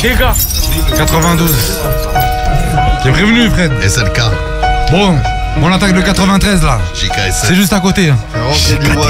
Keka 92. J'ai prévenu, Fred. SLK. Bon, on attaque le 93 là. JKSF. C'est juste à côté. Frérot, c'est du bois.